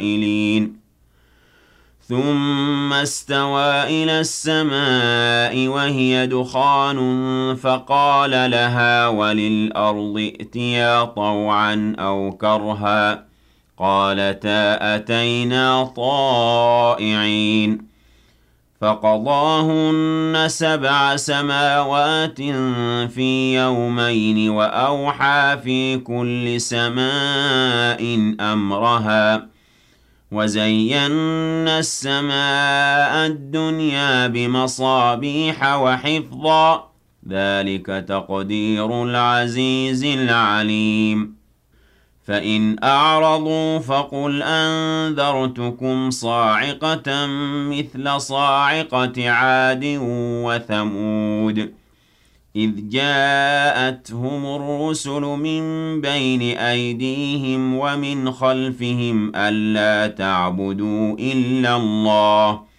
الْقَائِلِينَ ثُمَّ اسْتَوَىٰ إِلَى السَّمَاءِ وَهِيَ دُخَانٌ فَقَالَ لَهَا وَلِلْأَرْضِ ائْتِيَا طَوْعًا أَوْ كَرْهًا قَالَتَا أَتَيْنَا طَائِعِينَ فَقَضَاهُنَّ سَبْعَ سَمَاوَاتٍ فِي يَوْمَيْنِ وَأَوْحَىٰ فِي كُلِّ سَمَاءٍ أَمْرَهَا وَزَيَّنَّا السَّمَاءَ الدُّنْيَا بِمَصَابِيحَ وَحِفْظًا ۚ ذَٰلِكَ تَقْدِيرُ الْعَزِيزِ الْعَلِيمِ فَإِنْ أَعْرَضُوا فَقُلْ أَنذَرْتُكُمْ صَاعِقَةً مِّثْلَ صَاعِقَةِ عَادٍ وَثَمُودَ إِذْ جَاءَتْهُمُ الرُّسُلُ مِن بَيْنِ أَيْدِيهِمْ وَمِنْ خَلْفِهِمْ أَلَّا تَعْبُدُوا إِلَّا اللَّهَ